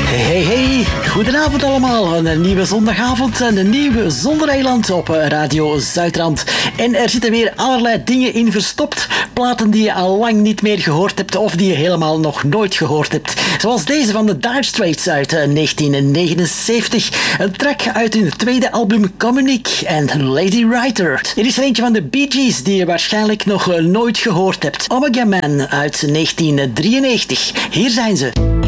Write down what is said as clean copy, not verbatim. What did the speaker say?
Hey, goedenavond allemaal. Een nieuwe zondagavond en een nieuwe Zondereiland op Radio Zuidrand. En er zitten weer allerlei dingen in verstopt. Platen die je al lang niet meer gehoord hebt of die je helemaal nog nooit gehoord hebt. Zoals deze van de Dire Straits uit 1979. Een track uit hun tweede album Communique en Lady Writer. Er is er eentje van de Bee Gees die je waarschijnlijk nog nooit gehoord hebt. Omega Man uit 1993. Hier zijn ze.